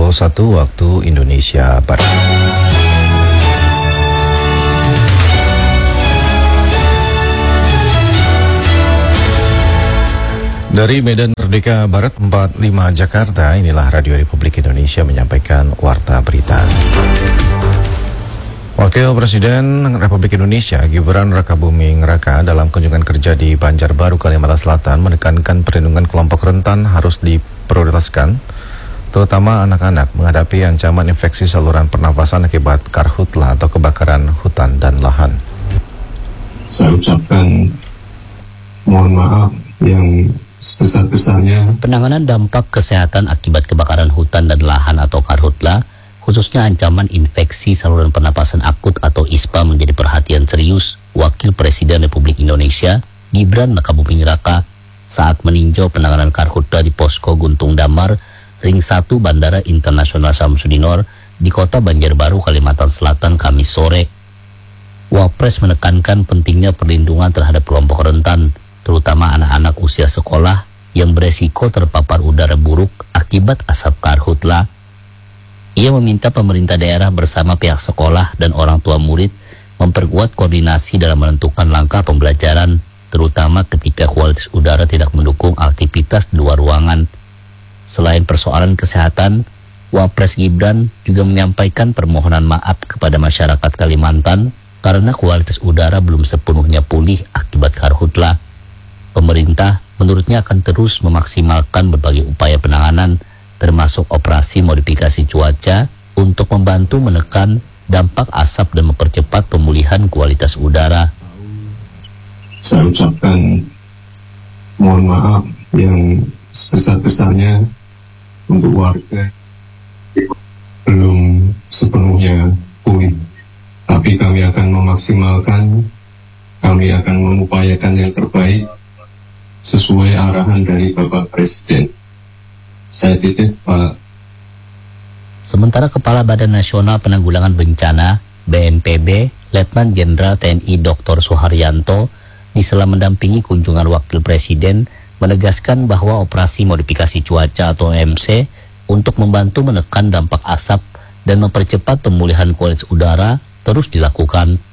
pukul 1 waktu Indonesia Barat. Dari Medan Merdeka Barat 45 Jakarta, inilah Radio Republik Indonesia menyampaikan Warta Berita. Wakil Presiden Republik Indonesia Gibran Rakabuming Raka dalam kunjungan kerja di Banjarbaru, Kalimantan Selatan menekankan perlindungan kelompok rentan harus diprioritaskan, terutama anak-anak menghadapi ancaman infeksi saluran pernafasan akibat karhutla atau kebakaran hutan dan lahan. Saya ucapkan mohon maaf yang sebesar-besarnya. Penanganan dampak kesehatan akibat kebakaran hutan dan lahan atau karhutla, khususnya ancaman infeksi saluran pernapasan akut atau ISPA menjadi perhatian serius Wakil Presiden Republik Indonesia Gibran Rakabuming Raka saat meninjau penanganan karhutla di Posko Guntung Damar, Ring 1 Bandara Internasional Samsudinor di Kota Banjarbaru, Kalimantan Selatan, Kamis sore. Wapres menekankan pentingnya perlindungan terhadap kelompok rentan, terutama anak-anak usia sekolah yang beresiko terpapar udara buruk akibat asap karhutla. Ia meminta pemerintah daerah bersama pihak sekolah dan orang tua murid memperkuat koordinasi dalam menentukan langkah pembelajaran, terutama ketika kualitas udara tidak mendukung aktivitas di luar ruangan. Selain persoalan kesehatan, Wapres Gibran juga menyampaikan permohonan maaf kepada masyarakat Kalimantan karena kualitas udara belum sepenuhnya pulih akibat karhutla. Pemerintah menurutnya akan terus memaksimalkan berbagai upaya penanganan, termasuk operasi modifikasi cuaca untuk membantu menekan dampak asap dan mempercepat pemulihan kualitas udara. Saya ucapkan mohon maaf yang sebesar-besarnya untuk warga belum sepenuhnya pulih. Tapi kami akan memaksimalkan, kami akan mengupayakan yang terbaik sesuai arahan dari Bapak Presiden. Saya titip Pak. Sementara Kepala Badan Nasional Penanggulangan Bencana BNPB Letnan Jenderal TNI Dr. Suharyanto di sela mendampingi kunjungan Wakil Presiden menegaskan bahwa operasi modifikasi cuaca atau MC untuk membantu menekan dampak asap dan mempercepat pemulihan kualitas udara terus dilakukan.